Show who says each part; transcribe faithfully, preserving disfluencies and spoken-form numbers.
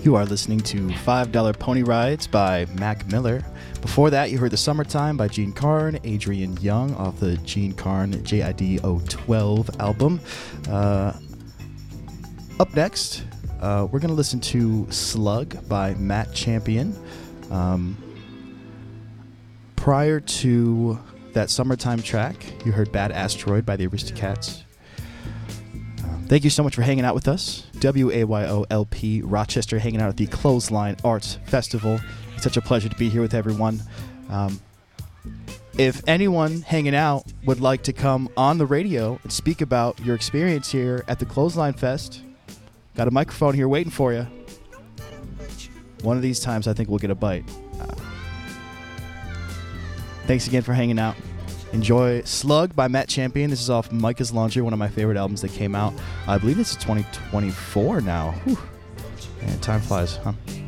Speaker 1: You are listening to five dollar Pony Rides by Mac Miller. Before that, you heard The Summertime by Gene Carn, Adrian Young off the Gene Carn J I D zero twelve album. Uh, up next, uh, we're going to listen to Slug by Matt Champion. Um, prior to that Summertime track, you heard Bad Asteroid by the Aristocats. Thank you so much for hanging out with us. W A Y O L P Rochester, hanging out at the Clothesline Arts Festival. It's such a pleasure to be here with everyone. Um, if anyone hanging out would like to come on the radio and speak about your experience here at the Clothesline Fest, got a microphone here waiting for you. One of these times I think we'll get a bite. Uh, thanks again for hanging out. Enjoy Slug by Matt Champion. This is off Micah's Laundry, one of my favorite albums that came out. I believe this is twenty twenty-four now. Whew. Man, time flies, huh?